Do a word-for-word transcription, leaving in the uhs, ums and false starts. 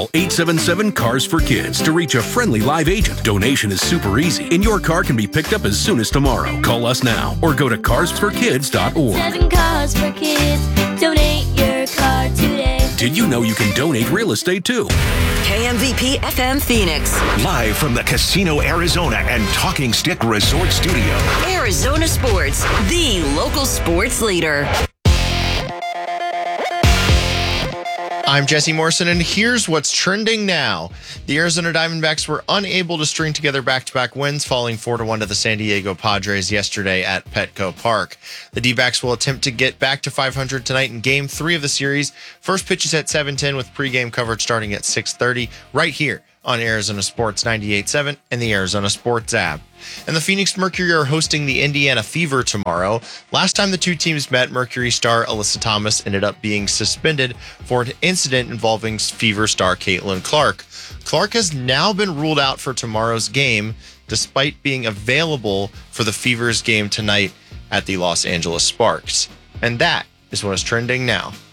Call eight seven seven, C A R S for Kids to reach a friendly live agent. Donation is super easy, and your car can be picked up as soon as tomorrow. Call us now or go to cars for kids dot org. Seven cars for kids. Donate your car today. Did you know you can donate real estate too? K M V P F M Phoenix. Live from the Casino Arizona and Talking Stick Resort Studio. Arizona Sports, the local sports leader. I'm Jesse Morrison, and here's what's trending now. The Arizona Diamondbacks were unable to string together back-to-back wins, falling four to one to the San Diego Padres yesterday at Petco Park. The D-backs will attempt to get back to five hundred tonight in Game three of the series. First pitch is at seven ten with pregame coverage starting at six thirty right here on Arizona Sports ninety-eight point seven and the Arizona Sports app. And the Phoenix Mercury are hosting the Indiana Fever tomorrow. Last time the two teams met, Mercury star Alyssa Thomas ended up being suspended for an incident involving Fever star Caitlin Clark. Clark has now been ruled out for tomorrow's game, despite being available for the Fever's game tonight at the Los Angeles Sparks. And that is what is trending now.